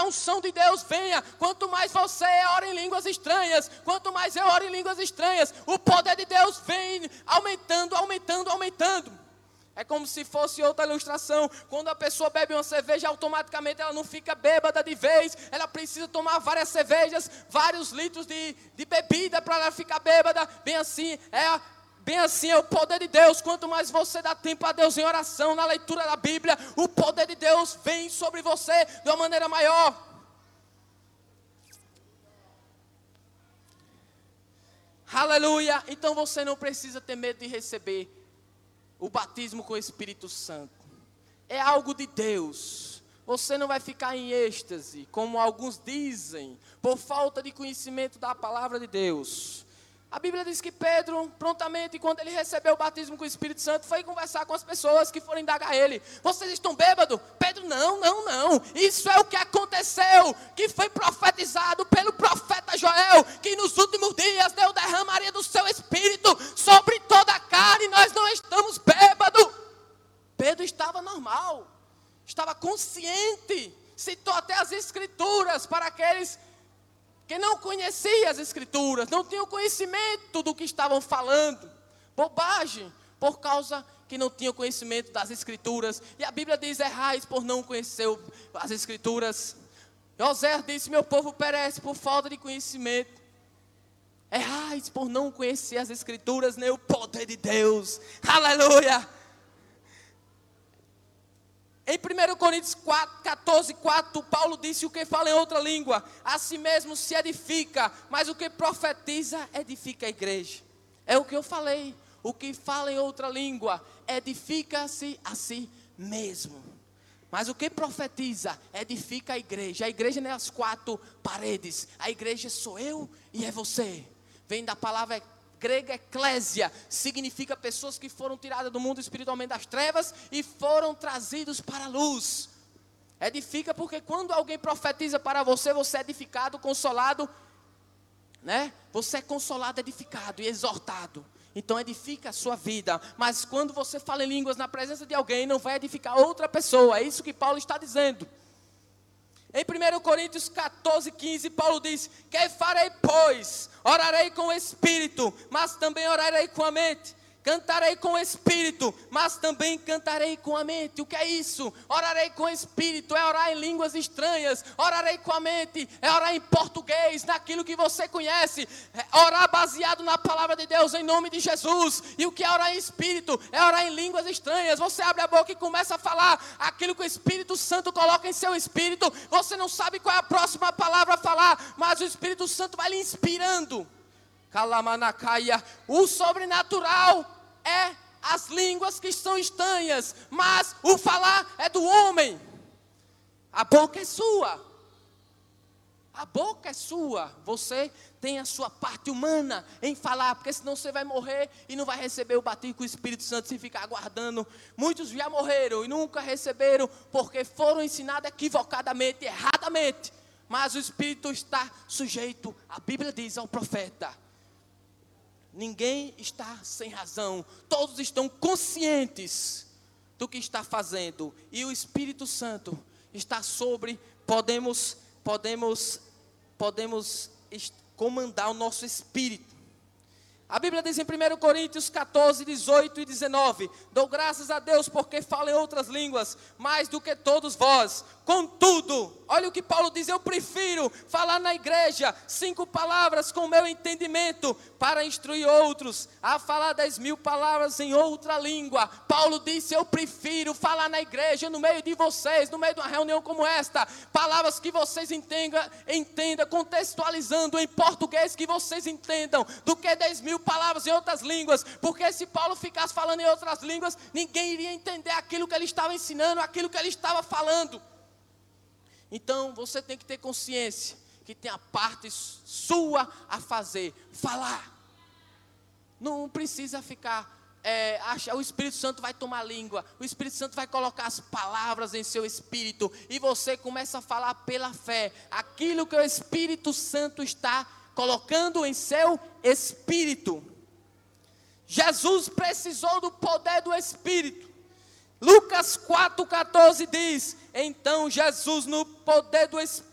a unção de Deus venha, quanto mais você ora em línguas estranhas, quanto mais eu oro em línguas estranhas, o poder de Deus vem aumentando, aumentando, aumentando. É como se fosse outra ilustração. Quando a pessoa bebe uma cerveja, automaticamente ela não fica bêbada de vez. Ela precisa tomar várias cervejas, vários litros de bebida para ela ficar bêbada. Bem assim é o poder de Deus. Quanto mais você dá tempo a Deus em oração, na leitura da Bíblia, o poder de Deus vem sobre você de uma maneira maior. Aleluia! Então você não precisa ter medo de receber o batismo com o Espírito Santo. É algo de Deus. Você não vai ficar em êxtase, como alguns dizem, por falta de conhecimento da palavra de Deus. A Bíblia diz que Pedro, prontamente, quando ele recebeu o batismo com o Espírito Santo, foi conversar com as pessoas que foram indagar ele. Vocês estão bêbados? Pedro, não. Isso é o que aconteceu, que foi profetizado pelo profeta Joel, que nos últimos dias Deus derramaria do seu Espírito sobre toda a carne. Nós não estamos bêbados. Pedro estava normal, estava consciente, citou até as Escrituras para aqueles que não conhecia as Escrituras, não tinham conhecimento do que estavam falando. Bobagem, por causa que não tinham conhecimento das Escrituras. E a Bíblia diz, errais por não conhecer as Escrituras. José disse, meu povo perece por falta de conhecimento. Errais por não conhecer as Escrituras, nem o poder de Deus. Aleluia! Em 1 Coríntios 14:4, Paulo disse, o que fala em outra língua, a si mesmo se edifica, mas o que profetiza, edifica a igreja. É o que eu falei, o que fala em outra língua, edifica-se a si mesmo. Mas o que profetiza, edifica a igreja não é as quatro paredes, a igreja sou eu e é você. Vem da palavra grega eclésia, significa pessoas que foram tiradas do mundo espiritualmente das trevas e foram trazidos para a luz. Edifica porque quando alguém profetiza para você, você é edificado, consolado, né? Você é consolado, edificado e exortado. Então edifica a sua vida. Mas quando você fala em línguas na presença de alguém, não vai edificar outra pessoa. É isso que Paulo está dizendo. Em 1 Coríntios 14:15, Paulo diz, que farei, pois? Orarei com o Espírito, mas também orarei com a mente. Cantarei com o Espírito, mas também cantarei com a mente. O que é isso? Orarei com o Espírito, é orar em línguas estranhas. Orarei com a mente, é orar em português, naquilo que você conhece. É orar baseado na palavra de Deus, em nome de Jesus. E o que é orar em Espírito? É orar em línguas estranhas. Você abre a boca e começa a falar aquilo que o Espírito Santo coloca em seu espírito. Você não sabe qual é a próxima palavra a falar, mas o Espírito Santo vai lhe inspirando. Kalamanakaia, o sobrenatural é as línguas que são estranhas, mas o falar é do homem. A boca é sua. A boca é sua. Você tem a sua parte humana em falar, porque senão você vai morrer e não vai receber o batismo com o Espírito Santo se ficar aguardando. Muitos já morreram e nunca receberam porque foram ensinados equivocadamente, erradamente. Mas o Espírito está sujeito, a Bíblia diz ao profeta. Ninguém está sem razão, todos estão conscientes do que está fazendo. E o Espírito Santo está sobre, podemos comandar o nosso espírito. A Bíblia diz em 1 Coríntios 14:18 e 19, dou graças a Deus porque falo em outras línguas, mais do que todos vós. Contudo, olha o que Paulo diz, eu prefiro falar na igreja 5 palavras com o meu entendimento para instruir outros, a falar 10.000 palavras em outra língua. Paulo disse, eu prefiro falar na igreja, no meio de vocês, no meio de uma reunião como esta, palavras que vocês entendam, contextualizando em português que vocês entendam, do que 10.000 palavras em outras línguas, porque se Paulo ficasse falando em outras línguas, ninguém iria entender aquilo que ele estava ensinando, aquilo que ele estava falando. Então, você tem que ter consciência que tem a parte sua a fazer, falar. Não precisa ficar, o Espírito Santo vai tomar a língua, o Espírito Santo vai colocar as palavras em seu espírito, e você começa a falar pela fé, aquilo que o Espírito Santo está colocando em seu espírito. Jesus precisou do poder do Espírito. Lucas 4:14 diz, então Jesus no poder do Espírito